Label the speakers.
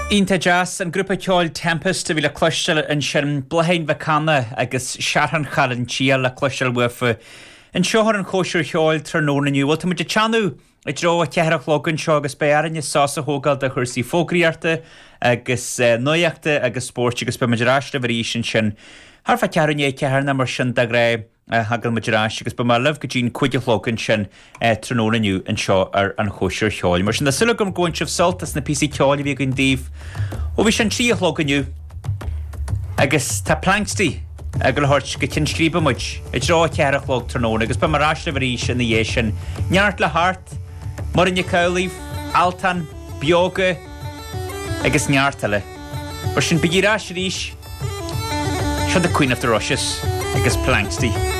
Speaker 1: Ínta jazz an grúpa ceáil Tempest a bhí le cloisteil an sin blahain bhacana agus seaarhan chalan tíal le cloisteil ufa an seohar an chóisiir cheáil tróna nniu. Bhil tá teanú I dro a cearach logan seo agus bearan is sása hógal de chuirsaí fógraíarta agus nuachta agus sport agus be maidirráiste bhí sin. Har fa cearan é cearna mar sin de ré hagal maidirráiste agus be mar leh go dín chuide logan sin tróna nniu an seo ar an chóisiir cheáil. Mar sin na sulagam gáin sibh soltas na písaí ceáil bhí gon díomh ó bhí sin trí logan nniu agus tá plankstí Agul hort go tin scríba muid I dro cearach log tróna agus be marráiste bhí sin na dhé sin. Neart le hart Morin Caulíh, Altan, Bioga, agus neartale. Mar sin bigírás ríis, seo the Queen of the Rushes, agus Plankstí.